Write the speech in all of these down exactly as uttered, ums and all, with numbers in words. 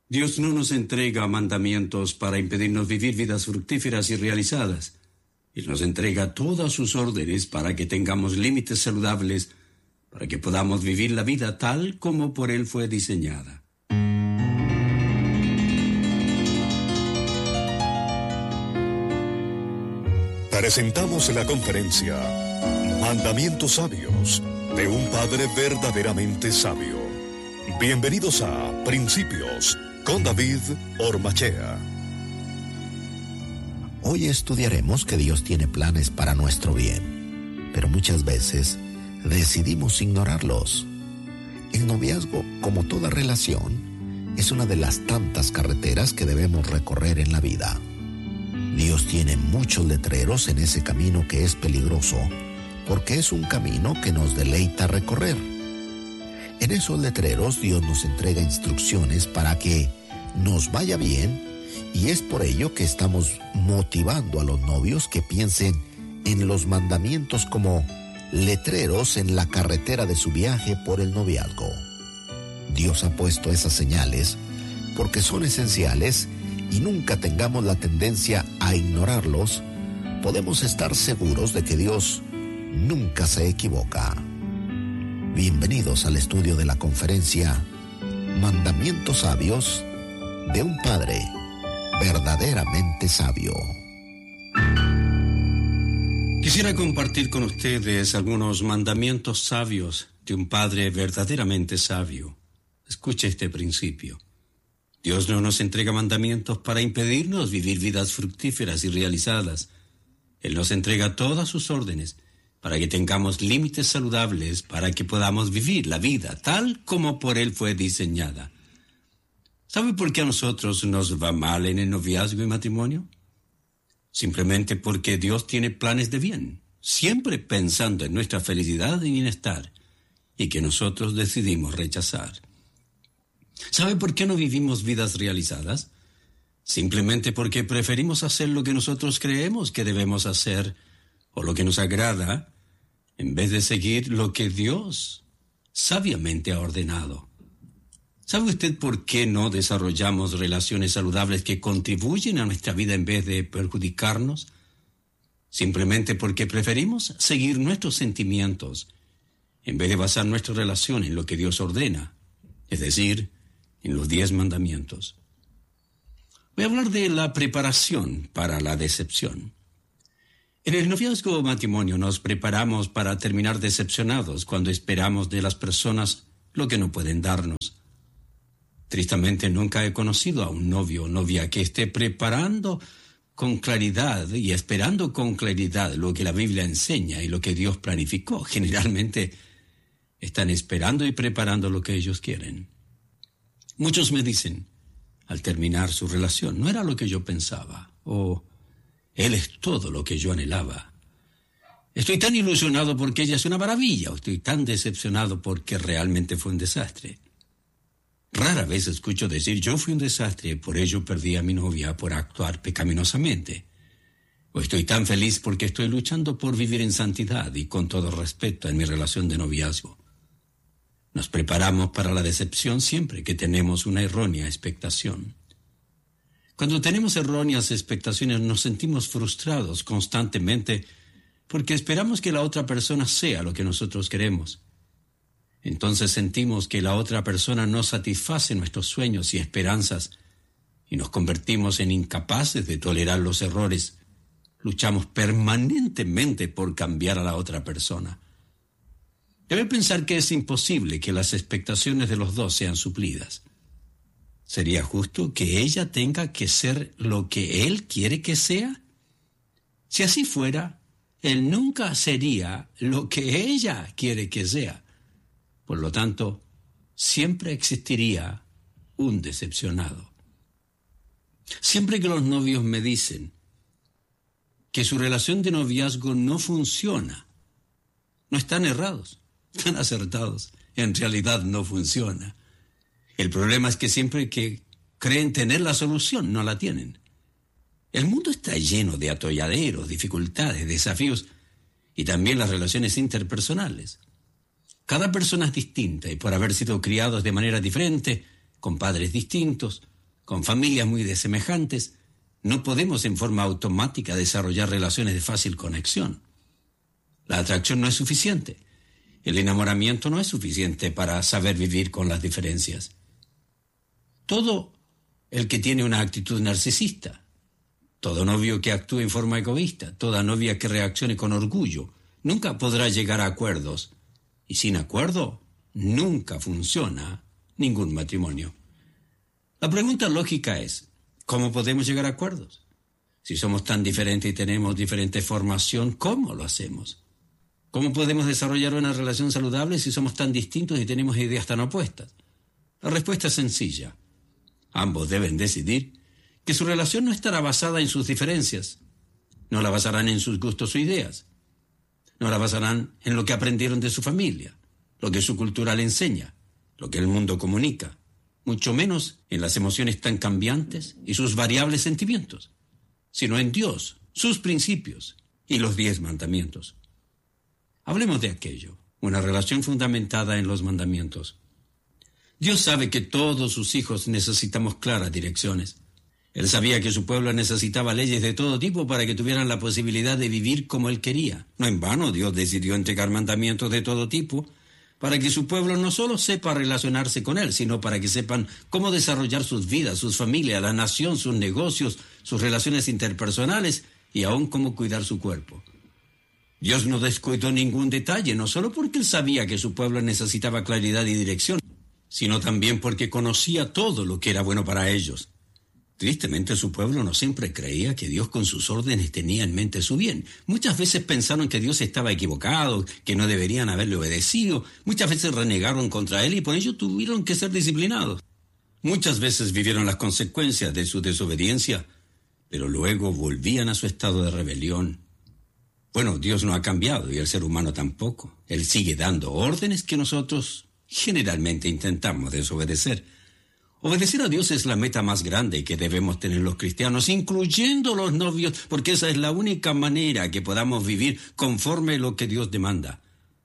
Dios no nos entrega mandamientos para impedirnos vivir vidas fructíferas y realizadas. Él nos entrega todas sus órdenes para que tengamos límites saludables, para que podamos vivir la vida tal como por Él fue diseñada. Presentamos la conferencia Mandamientos Sabios de un Padre verdaderamente sabio. Bienvenidos a Principios con David Ormachea. Hoy estudiaremos que Dios tiene planes para nuestro bien, pero muchas veces decidimos ignorarlos. El noviazgo, como toda relación, es una de las tantas carreteras que debemos recorrer en la vida. Dios tiene muchos letreros en ese camino que es peligroso, porque es un camino que nos deleita recorrer. En esos letreros Dios nos entrega instrucciones para que nos vaya bien, y es por ello que estamos motivando a los novios que piensen en los mandamientos como letreros en la carretera de su viaje por el noviazgo. Dios ha puesto esas señales porque son esenciales, y nunca tengamos la tendencia a ignorarlos, podemos estar seguros de que Dios nunca se equivoca. Bienvenidos al estudio de la conferencia Mandamientos Sabios de un Padre verdaderamente sabio. Quisiera compartir con ustedes algunos mandamientos sabios de un Padre verdaderamente sabio. Escuche este principio. Dios no nos entrega mandamientos para impedirnos vivir vidas fructíferas y realizadas. Él nos entrega todas sus órdenes para que tengamos límites saludables, para que podamos vivir la vida tal como por Él fue diseñada. ¿Sabe por qué a nosotros nos va mal en el noviazgo y matrimonio? Simplemente porque Dios tiene planes de bien, siempre pensando en nuestra felicidad y bienestar, y que nosotros decidimos rechazar. ¿Sabe por qué no vivimos vidas realizadas? Simplemente porque preferimos hacer lo que nosotros creemos que debemos hacer o lo que nos agrada, en vez de seguir lo que Dios sabiamente ha ordenado. ¿Sabe usted por qué no desarrollamos relaciones saludables que contribuyen a nuestra vida en vez de perjudicarnos? Simplemente porque preferimos seguir nuestros sentimientos en vez de basar nuestra relación en lo que Dios ordena, es decir, en los diez mandamientos. Voy a hablar de la preparación para la decepción. En el noviazgo o matrimonio nos preparamos para terminar decepcionados cuando esperamos de las personas lo que no pueden darnos. Tristemente nunca he conocido a un novio o novia que esté preparando con claridad y esperando con claridad lo que la Biblia enseña y lo que Dios planificó. Generalmente están esperando y preparando lo que ellos quieren. Muchos me dicen, al terminar su relación, no era lo que yo pensaba, o él es todo lo que yo anhelaba. Estoy tan ilusionado porque ella es una maravilla, o estoy tan decepcionado porque realmente fue un desastre. Rara vez escucho decir, yo fui un desastre, por ello perdí a mi novia por actuar pecaminosamente. O estoy tan feliz porque estoy luchando por vivir en santidad y con todo respeto en mi relación de noviazgo. Nos preparamos para la decepción siempre que tenemos una errónea expectación. Cuando tenemos erróneas expectaciones nos sentimos frustrados constantemente porque esperamos que la otra persona sea lo que nosotros queremos. Entonces sentimos que la otra persona no satisface nuestros sueños y esperanzas y nos convertimos en incapaces de tolerar los errores. Luchamos permanentemente por cambiar a la otra persona. Debe pensar que es imposible que las expectaciones de los dos sean suplidas. ¿Sería justo que ella tenga que ser lo que él quiere que sea? Si así fuera, él nunca sería lo que ella quiere que sea. Por lo tanto, siempre existiría un decepcionado. Siempre que los novios me dicen que su relación de noviazgo no funciona, no están errados. Están acertados. En realidad no funciona. El problema es que siempre que creen tener la solución, no la tienen. El mundo está lleno de atolladeros, dificultades, desafíos y también las relaciones interpersonales. Cada persona es distinta y por haber sido criados de manera diferente, con padres distintos, con familias muy desemejantes, no podemos en forma automática desarrollar relaciones de fácil conexión. La atracción no es suficiente. El enamoramiento no es suficiente para saber vivir con las diferencias. Todo el que tiene una actitud narcisista, todo novio que actúe en forma egoísta, toda novia que reaccione con orgullo, nunca podrá llegar a acuerdos. Y sin acuerdo, nunca funciona ningún matrimonio. La pregunta lógica es, ¿cómo podemos llegar a acuerdos? Si somos tan diferentes y tenemos diferente formación, ¿cómo lo hacemos? ¿Cómo podemos desarrollar una relación saludable si somos tan distintos y tenemos ideas tan opuestas? La respuesta es sencilla. Ambos deben decidir que su relación no estará basada en sus diferencias. No la basarán en sus gustos o ideas. No la basarán en lo que aprendieron de su familia, lo que su cultura le enseña, lo que el mundo comunica, mucho menos en las emociones tan cambiantes y sus variables sentimientos, sino en Dios, sus principios y los diez mandamientos. Hablemos de aquello, una relación fundamentada en los mandamientos. Dios sabe que todos sus hijos necesitamos claras direcciones. Él sabía que su pueblo necesitaba leyes de todo tipo para que tuvieran la posibilidad de vivir como Él quería. No en vano Dios decidió entregar mandamientos de todo tipo para que su pueblo no solo sepa relacionarse con Él, sino para que sepan cómo desarrollar sus vidas, sus familias, la nación, sus negocios, sus relaciones interpersonales y aún cómo cuidar su cuerpo. Dios no descuidó ningún detalle, no solo porque Él sabía que su pueblo necesitaba claridad y dirección, sino también porque conocía todo lo que era bueno para ellos. Tristemente, su pueblo no siempre creía que Dios con sus órdenes tenía en mente su bien. Muchas veces pensaron que Dios estaba equivocado, que no deberían haberle obedecido. Muchas veces renegaron contra Él y por ello tuvieron que ser disciplinados. Muchas veces vivieron las consecuencias de su desobediencia, pero luego volvían a su estado de rebelión. Bueno, Dios no ha cambiado y el ser humano tampoco. Él sigue dando órdenes que nosotros generalmente intentamos desobedecer. Obedecer a Dios es la meta más grande que debemos tener los cristianos, incluyendo los novios, porque esa es la única manera que podamos vivir conforme a lo que Dios demanda.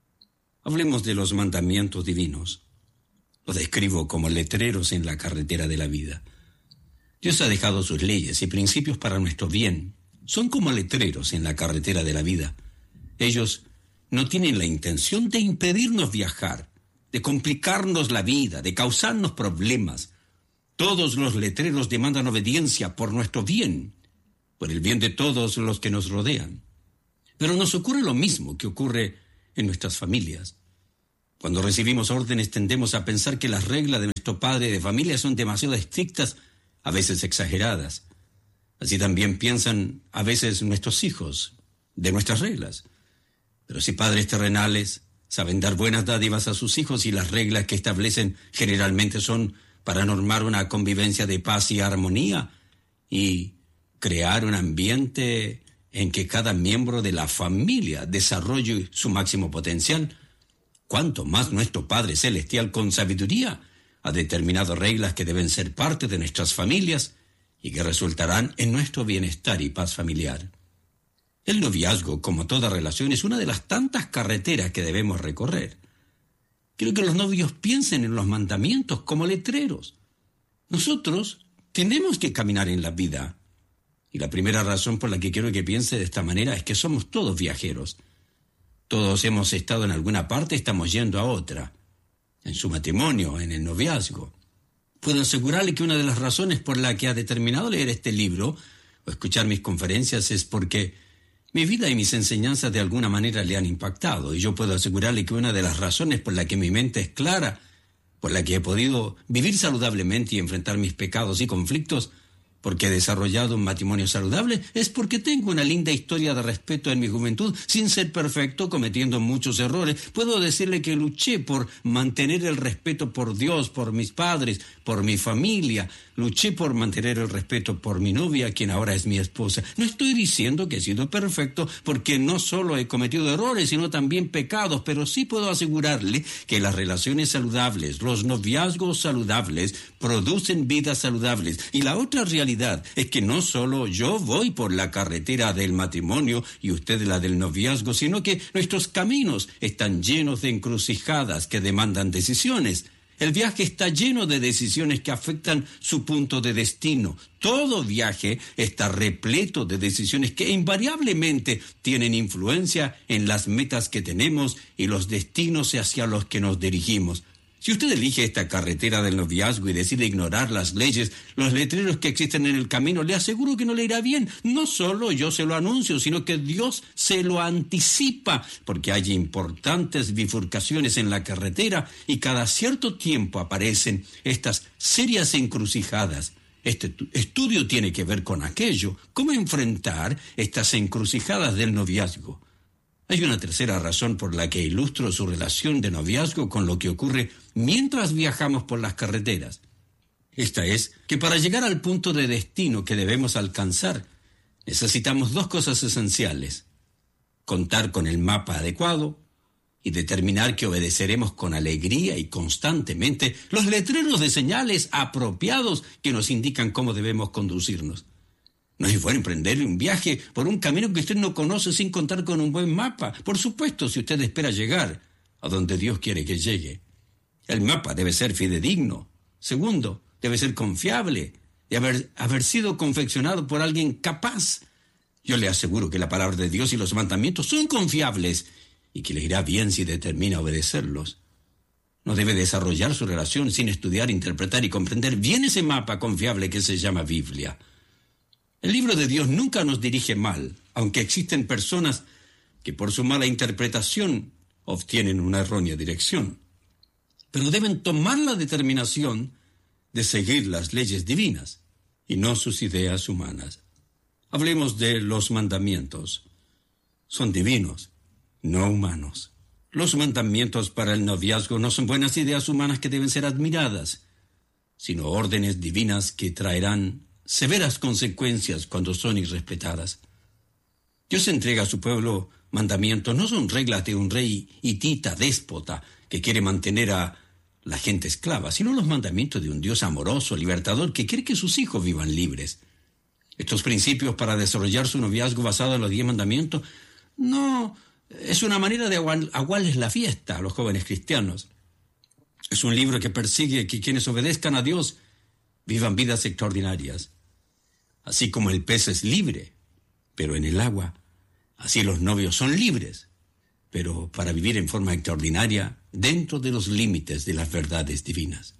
Hablemos de los mandamientos divinos. Los describo como letreros en la carretera de la vida. Dios ha dejado sus leyes y principios para nuestro bien. Son como letreros en la carretera de la vida. Ellos no tienen la intención de impedirnos viajar, de complicarnos la vida, de causarnos problemas. Todos los letreros demandan obediencia por nuestro bien, por el bien de todos los que nos rodean. Pero nos ocurre lo mismo que ocurre en nuestras familias. Cuando recibimos órdenes tendemos a pensar que las reglas de nuestro padre de familia son demasiado estrictas, a veces exageradas. Así también piensan a veces nuestros hijos de nuestras reglas. Pero si padres terrenales saben dar buenas dádivas a sus hijos y las reglas que establecen generalmente son para normar una convivencia de paz y armonía y crear un ambiente en que cada miembro de la familia desarrolle su máximo potencial, cuanto más nuestro Padre Celestial con sabiduría ha determinado reglas que deben ser parte de nuestras familias y que resultarán en nuestro bienestar y paz familiar. El noviazgo, como toda relación, es una de las tantas carreteras que debemos recorrer. Quiero que los novios piensen en los mandamientos como letreros. Nosotros tenemos que caminar en la vida. Y la primera razón por la que quiero que piense de esta manera es que somos todos viajeros. Todos hemos estado en alguna parte, estamos yendo a otra. En su matrimonio, en el noviazgo. Puedo asegurarle que una de las razones por la que ha determinado leer este libro o escuchar mis conferencias es porque mi vida y mis enseñanzas de alguna manera le han impactado, y yo puedo asegurarle que una de las razones por la que mi mente es clara, por la que he podido vivir saludablemente y enfrentar mis pecados y conflictos, porque he desarrollado un matrimonio saludable, es porque tengo una linda historia de respeto en mi juventud, sin ser perfecto, cometiendo muchos errores. Puedo decirle que luché por mantener el respeto por Dios, por mis padres, por mi familia. Luché por mantener el respeto por mi novia, quien ahora es mi esposa. No estoy diciendo que he sido perfecto, porque no solo he cometido errores, sino también pecados, pero sí puedo asegurarle que las relaciones saludables, los noviazgos saludables, producen vidas saludables. Y la otra realidad es que no solo yo voy por la carretera del matrimonio y usted la del noviazgo, sino que nuestros caminos están llenos de encrucijadas que demandan decisiones. El viaje está lleno de decisiones que afectan su punto de destino. Todo viaje está repleto de decisiones que invariablemente tienen influencia en las metas que tenemos y los destinos hacia los que nos dirigimos. Si usted elige esta carretera del noviazgo y decide ignorar las leyes, los letreros que existen en el camino, le aseguro que no le irá bien. No solo yo se lo anuncio, sino que Dios se lo anticipa, porque hay importantes bifurcaciones en la carretera y cada cierto tiempo aparecen estas serias encrucijadas. Este estudio tiene que ver con aquello, cómo enfrentar estas encrucijadas del noviazgo. Hay una tercera razón por la que ilustro su relación de noviazgo con lo que ocurre mientras viajamos por las carreteras. Esta es que para llegar al punto de destino que debemos alcanzar, necesitamos dos cosas esenciales: contar con el mapa adecuado y determinar que obedeceremos con alegría y constantemente los letreros de señales apropiados que nos indican cómo debemos conducirnos. No es bueno emprender un viaje por un camino que usted no conoce sin contar con un buen mapa. Por supuesto, si usted espera llegar a donde Dios quiere que llegue. El mapa debe ser fidedigno. Segundo, debe ser confiable, de haber, haber sido confeccionado por alguien capaz. Yo le aseguro que la palabra de Dios y los mandamientos son confiables y que le irá bien si determina obedecerlos. No debe desarrollar su relación sin estudiar, interpretar y comprender bien ese mapa confiable que se llama Biblia. El libro de Dios nunca nos dirige mal, aunque existen personas que por su mala interpretación obtienen una errónea dirección. Pero deben tomar la determinación de seguir las leyes divinas y no sus ideas humanas. Hablemos de los mandamientos. Son divinos, no humanos. Los mandamientos para el noviazgo no son buenas ideas humanas que deben ser admiradas, sino órdenes divinas que traerán severas consecuencias cuando son irrespetadas. Dios entrega a su pueblo mandamientos, no son reglas de un rey hitita déspota que quiere mantener a la gente esclava, sino los mandamientos de un Dios amoroso, libertador, que quiere que sus hijos vivan libres. Estos principios para desarrollar su noviazgo basado en los diez mandamientos no es una manera de aguarles la fiesta a los jóvenes cristianos. Es un libro que persigue que quienes obedezcan a Dios vivan vidas extraordinarias. Así como el pez es libre, pero en el agua, así los novios son libres, pero para vivir en forma extraordinaria dentro de los límites de las verdades divinas.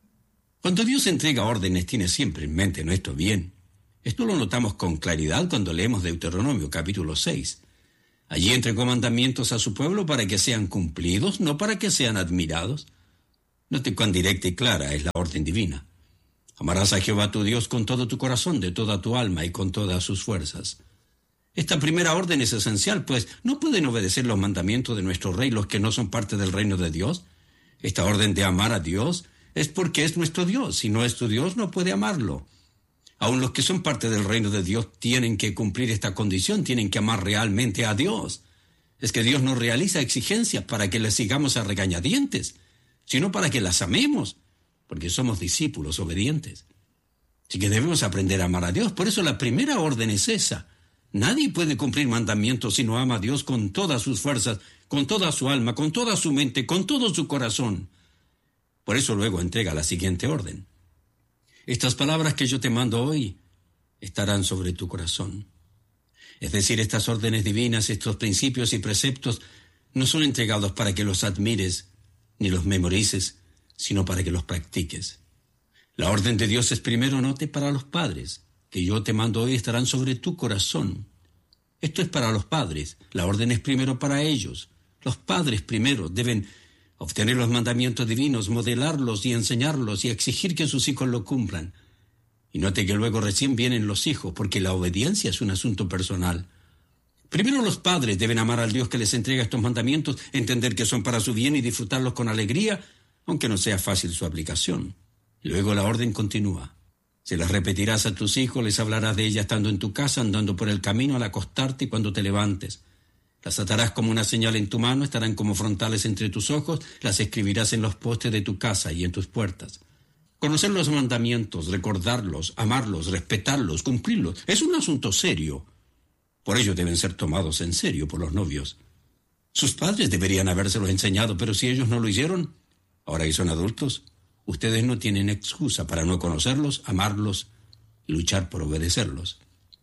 Cuando Dios entrega órdenes, tiene siempre en mente nuestro bien. Esto lo notamos con claridad cuando leemos Deuteronomio capítulo seis. Allí entregó mandamientos a su pueblo para que sean cumplidos, no para que sean admirados. Note cuán directa y clara es la orden divina. Amarás a Jehová tu Dios con todo tu corazón, de toda tu alma y con todas sus fuerzas. Esta primera orden es esencial, pues no pueden obedecer los mandamientos de nuestro rey los que no son parte del reino de Dios. Esta orden de amar a Dios es porque es nuestro Dios. Si no es tu Dios, no puede amarlo. Aun los que son parte del reino de Dios tienen que cumplir esta condición, tienen que amar realmente a Dios. Es que Dios no realiza exigencias para que le sigamos a regañadientes, sino para que las amemos, porque somos discípulos obedientes. Así que debemos aprender a amar a Dios. Por eso la primera orden es esa. Nadie puede cumplir mandamientos si no ama a Dios con todas sus fuerzas, con toda su alma, con toda su mente, con todo su corazón. Por eso luego entrega la siguiente orden. Estas palabras que yo te mando hoy estarán sobre tu corazón. Es decir, estas órdenes divinas, estos principios y preceptos no son entregados para que los admires ni los memorices, sino para que los practiques. La orden de Dios es primero, note, para los padres, que yo te mando hoy estarán sobre tu corazón. Esto es para los padres, la orden es primero para ellos. Los padres primero deben obtener los mandamientos divinos, modelarlos y enseñarlos y exigir que sus hijos lo cumplan. Y note que luego recién vienen los hijos, porque la obediencia es un asunto personal. Primero los padres deben amar al Dios que les entrega estos mandamientos, entender que son para su bien y disfrutarlos con alegría, aunque no sea fácil su aplicación. Luego la orden continúa. Se las repetirás a tus hijos, les hablarás de ellas estando en tu casa, andando por el camino, al acostarte y cuando te levantes. Las atarás como una señal en tu mano, estarán como frontales entre tus ojos, las escribirás en los postes de tu casa y en tus puertas. Conocer los mandamientos, recordarlos, amarlos, respetarlos, cumplirlos, es un asunto serio. Por ello deben ser tomados en serio por los novios. Sus padres deberían habérselos enseñado, pero si ellos no lo hicieron, ahora que son adultos, ustedes no tienen excusa para no conocerlos, amarlos y luchar por obedecerlos.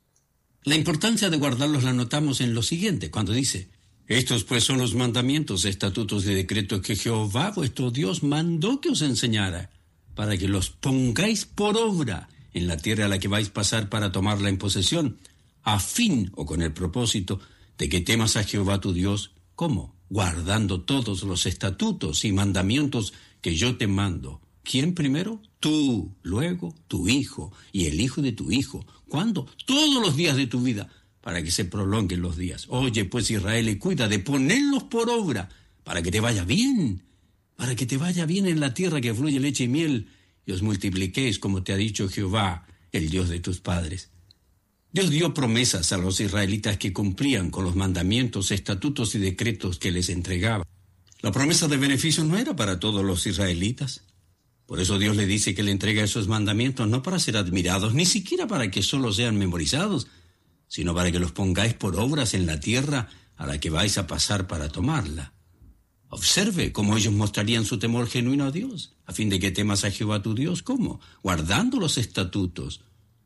La importancia de guardarlos la notamos en lo siguiente, cuando dice: estos pues son los mandamientos, estatutos y decretos que Jehová vuestro Dios mandó que os enseñara, para que los pongáis por obra en la tierra a la que vais a pasar para tomarla en posesión, a fin o con el propósito de que temas a Jehová tu Dios. ¿Cómo? Guardando todos los estatutos y mandamientos que yo te mando. ¿Quién primero? Tú, luego tu hijo y el hijo de tu hijo. ¿Cuándo? Todos los días de tu vida, para que se prolonguen los días. Oye, pues, Israel, y cuida de ponerlos por obra, para que te vaya bien, para que te vaya bien en la tierra que fluye leche y miel, y os multipliquéis, como te ha dicho Jehová, el Dios de tus padres. Dios dio promesas a los israelitas que cumplían con los mandamientos, estatutos y decretos que les entregaba. La promesa de beneficio no era para todos los israelitas. Por eso Dios le dice que le entrega esos mandamientos no para ser admirados, ni siquiera para que solo sean memorizados, sino para que los pongáis por obras en la tierra a la que vais a pasar para tomarla. Observe cómo ellos mostrarían su temor genuino a Dios, a fin de que temas a Jehová tu Dios. ¿Cómo? Guardando los estatutos.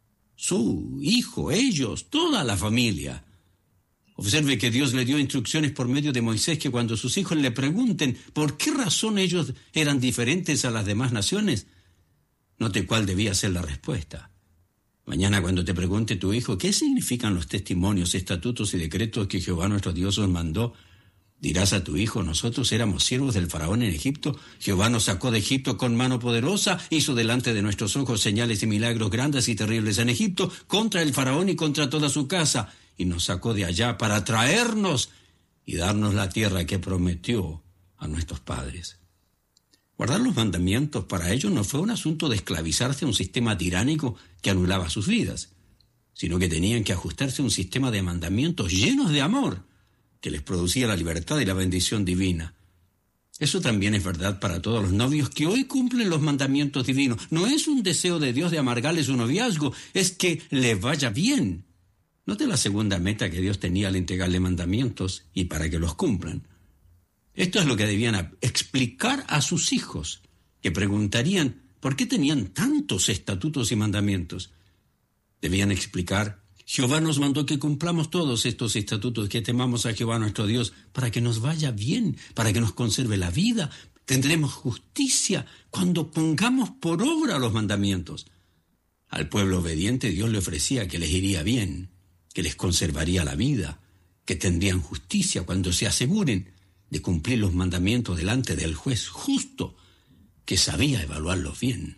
Su hijo, ellos, toda la familia. Observe que Dios le dio instrucciones por medio de Moisés, que cuando sus hijos le pregunten por qué razón ellos eran diferentes a las demás naciones, note cuál debía ser la respuesta. Mañana, cuando te pregunte tu hijo qué significan los testimonios, estatutos y decretos que Jehová nuestro Dios os mandó, dirás a tu hijo: nosotros éramos siervos del faraón en Egipto. Jehová nos sacó de Egipto con mano poderosa, hizo delante de nuestros ojos señales y milagros grandes y terribles en Egipto, contra el faraón y contra toda su casa, y nos sacó de allá para traernos y darnos la tierra que prometió a nuestros padres. Guardar los mandamientos para ellos no fue un asunto de esclavizarse a un sistema tiránico que anulaba sus vidas, sino que tenían que ajustarse a un sistema de mandamientos llenos de amor, que les producía la libertad y la bendición divina. Eso también es verdad para todos los novios que hoy cumplen los mandamientos divinos. No es un deseo de Dios de amargarles su noviazgo, es que le vaya bien. Note la segunda meta que Dios tenía al entregarle mandamientos y para que los cumplan. Esto es lo que debían explicar a sus hijos, que preguntarían por qué tenían tantos estatutos y mandamientos. Debían explicar: Jehová nos mandó que cumplamos todos estos estatutos, que temamos a Jehová nuestro Dios, para que nos vaya bien, para que nos conserve la vida. Tendremos justicia cuando pongamos por obra los mandamientos. Al pueblo obediente Dios le ofrecía que les iría bien, que les conservaría la vida, que tendrían justicia cuando se aseguren de cumplir los mandamientos delante del juez justo, que sabía evaluarlos bien.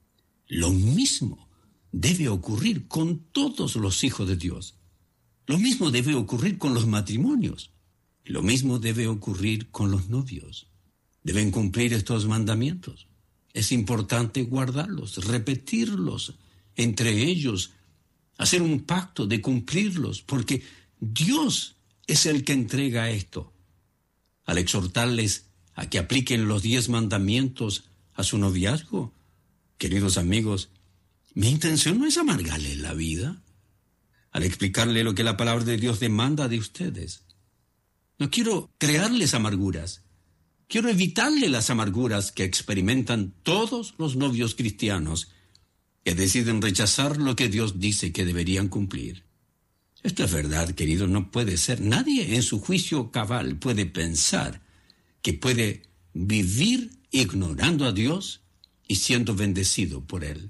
Lo mismo debe ocurrir con todos los hijos de Dios. Lo mismo debe ocurrir con los matrimonios. Lo mismo debe ocurrir con los novios. Deben cumplir estos mandamientos. Es importante guardarlos, repetirlos entre ellos, hacer un pacto de cumplirlos, porque Dios es el que entrega esto. Al exhortarles a que apliquen los diez mandamientos a su noviazgo, queridos amigos, mi intención no es amargarles la vida. Al explicarle lo que la palabra de Dios demanda de ustedes, no quiero crearles amarguras. Quiero evitarle las amarguras que experimentan todos los novios cristianos que deciden rechazar lo que Dios dice que deberían cumplir. Esto es verdad, querido, no puede ser. Nadie en su juicio cabal puede pensar que puede vivir ignorando a Dios y siendo bendecido por Él.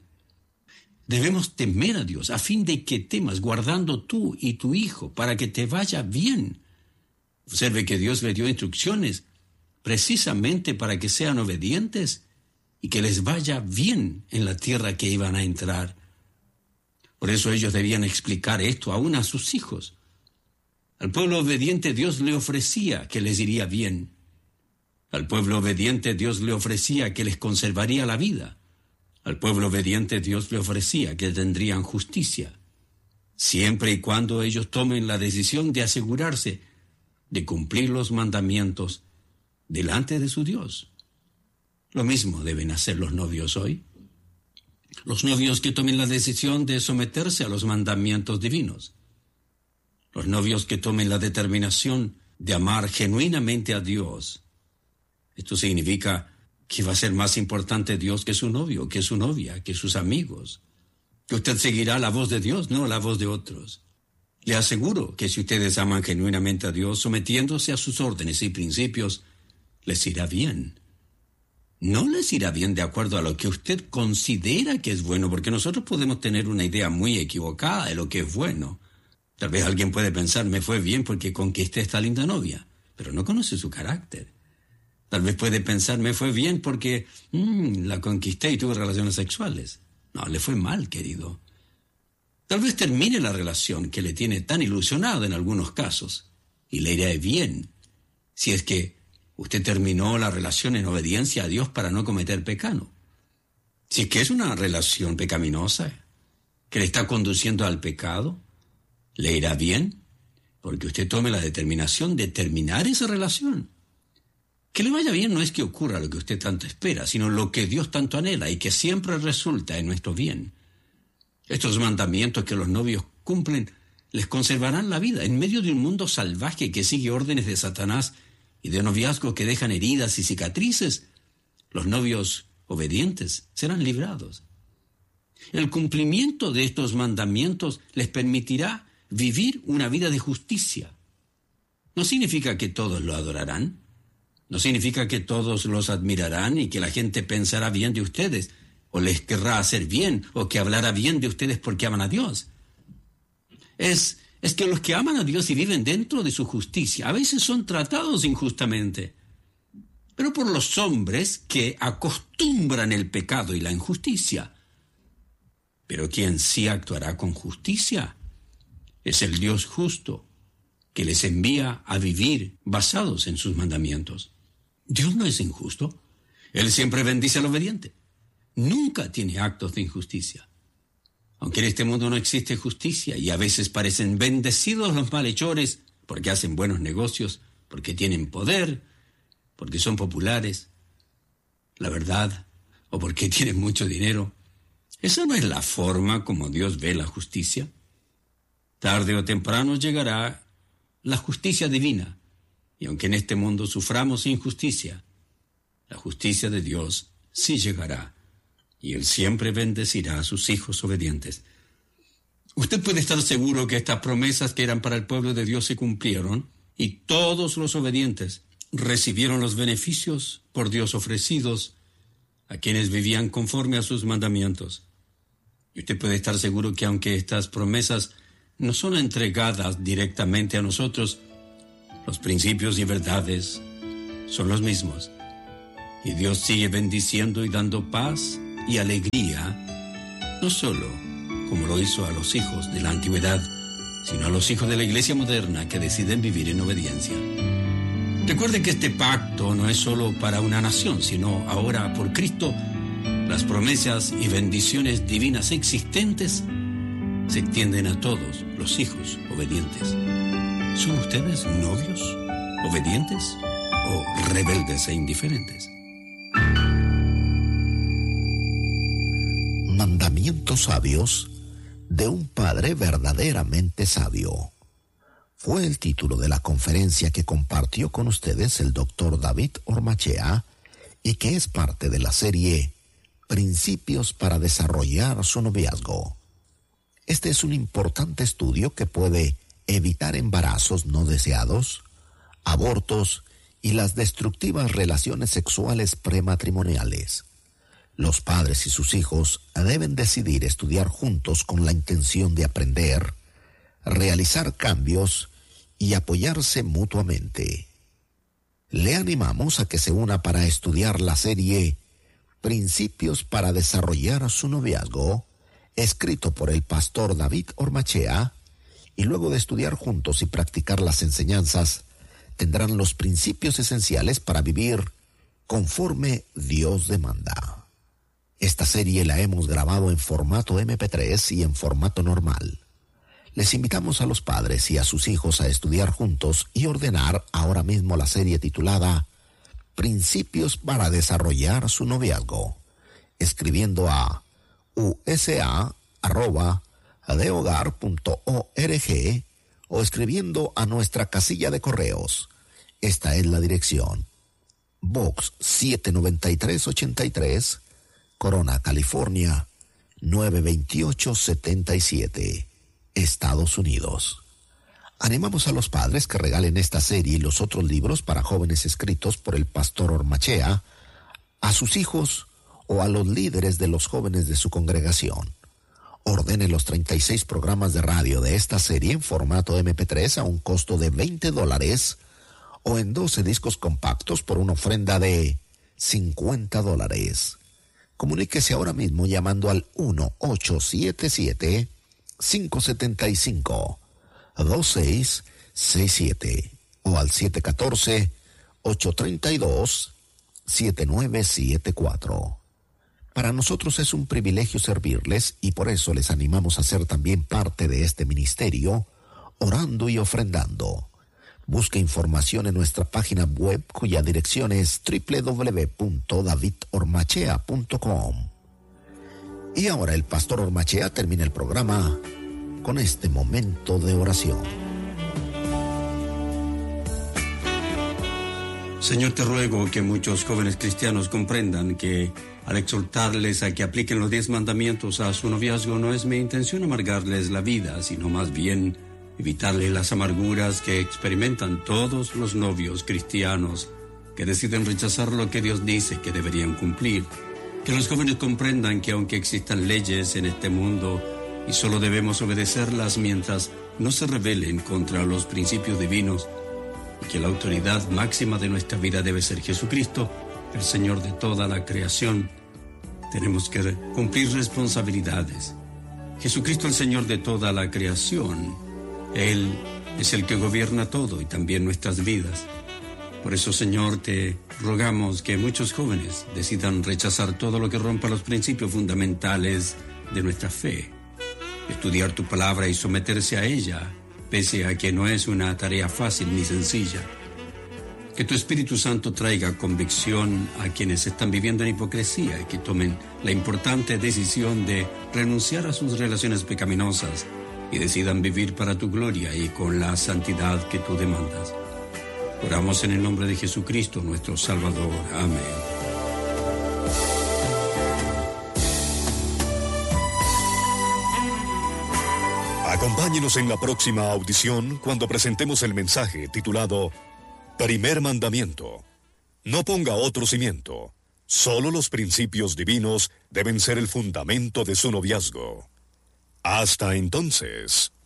Debemos temer a Dios a fin de que temas, guardando tú y tu hijo, para que te vaya bien. Observe que Dios le dio instrucciones precisamente para que sean obedientes y que les vaya bien en la tierra que iban a entrar. Por eso ellos debían explicar esto aún a sus hijos. Al pueblo obediente Dios le ofrecía que les iría bien. Al pueblo obediente Dios le ofrecía que les conservaría la vida. Al pueblo obediente Dios le ofrecía que tendrían justicia, siempre y cuando ellos tomen la decisión de asegurarse de cumplir los mandamientos delante de su Dios. Lo mismo deben hacer los novios hoy. Los novios que tomen la decisión de someterse a los mandamientos divinos. Los novios que tomen la determinación de amar genuinamente a Dios. Esto significa que va a ser más importante Dios que su novio, que su novia, que sus amigos. Que usted seguirá la voz de Dios, no la voz de otros. Le aseguro que si ustedes aman genuinamente a Dios, sometiéndose a sus órdenes y principios, les irá bien. No les irá bien de acuerdo a lo que usted considera que es bueno, porque nosotros podemos tener una idea muy equivocada de lo que es bueno. Tal vez alguien puede pensar, me fue bien porque conquisté a esta linda novia, pero no conoce su carácter. Tal vez puede pensar, me fue bien porque mmm, la conquisté y tuve relaciones sexuales. No, le fue mal, querido. Tal vez termine la relación que le tiene tan ilusionado en algunos casos, y le irá bien, si es que usted terminó la relación en obediencia a Dios para no cometer pecado. Si es que es una relación pecaminosa, que le está conduciendo al pecado, le irá bien, porque usted tome la determinación de terminar esa relación. Que le vaya bien no es que ocurra lo que usted tanto espera, sino lo que Dios tanto anhela y que siempre resulta en nuestro bien. Estos mandamientos que los novios cumplen les conservarán la vida en medio de un mundo salvaje que sigue órdenes de Satanás y de noviazgos que dejan heridas y cicatrices. Los novios obedientes serán librados. El cumplimiento de estos mandamientos les permitirá vivir una vida de justicia. No significa que todos lo adorarán. No significa que todos los admirarán y que la gente pensará bien de ustedes, o les querrá hacer bien, o que hablará bien de ustedes porque aman a Dios. Es, es que los que aman a Dios y viven dentro de su justicia, a veces son tratados injustamente. Pero por los hombres que acostumbran el pecado y la injusticia. Pero quien sí actuará con justicia es el Dios justo, que les envía a vivir basados en sus mandamientos. Dios no es injusto. Él siempre bendice al obediente. Nunca tiene actos de injusticia. Aunque en este mundo no existe justicia y a veces parecen bendecidos los malhechores porque hacen buenos negocios, porque tienen poder, porque son populares, la verdad, o porque tienen mucho dinero, esa no es la forma como Dios ve la justicia. Tarde o temprano llegará la justicia divina. Y aunque en este mundo suframos injusticia, la justicia de Dios sí llegará, y Él siempre bendecirá a sus hijos obedientes. Usted puede estar seguro que estas promesas que eran para el pueblo de Dios se cumplieron, y todos los obedientes recibieron los beneficios por Dios ofrecidos a quienes vivían conforme a sus mandamientos. Y usted puede estar seguro que aunque estas promesas no son entregadas directamente a nosotros, los principios y verdades son los mismos. Y Dios sigue bendiciendo y dando paz y alegría, no solo como lo hizo a los hijos de la antigüedad, sino a los hijos de la iglesia moderna que deciden vivir en obediencia. Recuerde que este pacto no es solo para una nación, sino ahora por Cristo, las promesas y bendiciones divinas existentes se extienden a todos los hijos obedientes. ¿Son ustedes novios, obedientes o rebeldes e indiferentes? Mandamientos sabios de un padre verdaderamente sabio. Fue el título de la conferencia que compartió con ustedes el doctor David Ormachea y que es parte de la serie Principios para desarrollar su noviazgo. Este es un importante estudio que puede evitar embarazos no deseados, abortos y las destructivas relaciones sexuales prematrimoniales. Los padres y sus hijos deben decidir estudiar juntos con la intención de aprender, realizar cambios y apoyarse mutuamente. Le animamos a que se una para estudiar la serie Principios para desarrollar su noviazgo, escrito por el pastor David Ormachea, y luego de estudiar juntos y practicar las enseñanzas, tendrán los principios esenciales para vivir conforme Dios demanda. Esta serie la hemos grabado en formato eme pe tres y en formato normal. Les invitamos a los padres y a sus hijos a estudiar juntos y ordenar ahora mismo la serie titulada Principios para desarrollar su noviazgo, escribiendo a u ese a arroba de hogar punto org o escribiendo a nuestra casilla de correos. Esta es la dirección: Box siete nueve tres ocho tres, Corona, California, nueve dos ocho siete siete, Estados Unidos. Animamos a los padres que regalen esta serie y los otros libros para jóvenes escritos por el pastor Ormachea a sus hijos o a los líderes de los jóvenes de su congregación. Ordene los treinta y seis programas de radio de esta serie en formato eme pe tres a un costo de veinte dólares o en doce discos compactos por una ofrenda de cincuenta dólares. Comuníquese ahora mismo llamando al uno ocho siete siete, cinco siete cinco, dos seis seis siete o al siete uno cuatro, ocho tres dos, siete nueve siete cuatro. Para nosotros es un privilegio servirles y por eso les animamos a ser también parte de este ministerio, orando y ofrendando. Busque información en nuestra página web cuya dirección es doble u doble u doble u punto david ormachea punto com. Y ahora el pastor Ormachea termina el programa con este momento de oración. Señor, te ruego que muchos jóvenes cristianos comprendan que al exhortarles a que apliquen los diez mandamientos a su noviazgo no es mi intención amargarles la vida, sino más bien evitarles las amarguras que experimentan todos los novios cristianos que deciden rechazar lo que Dios dice que deberían cumplir. Que los jóvenes comprendan que aunque existan leyes en este mundo y solo debemos obedecerlas mientras no se rebelen contra los principios divinos, y que la autoridad máxima de nuestra vida debe ser Jesucristo, el Señor de toda la creación, tenemos que cumplir responsabilidades. Jesucristo, el Señor de toda la creación, Él es el que gobierna todo y también nuestras vidas. Por eso, Señor, te rogamos que muchos jóvenes decidan rechazar todo lo que rompa los principios fundamentales de nuestra fe, estudiar tu palabra y someterse a ella, pese a que no es una tarea fácil ni sencilla. Que tu Espíritu Santo traiga convicción a quienes están viviendo en hipocresía y que tomen la importante decisión de renunciar a sus relaciones pecaminosas y decidan vivir para tu gloria y con la santidad que tú demandas. Oramos en el nombre de Jesucristo, nuestro Salvador. Amén. Acompáñenos en la próxima audición cuando presentemos el mensaje titulado Primer Mandamiento. No ponga otro cimiento. Solo los principios divinos deben ser el fundamento de su noviazgo. Hasta entonces.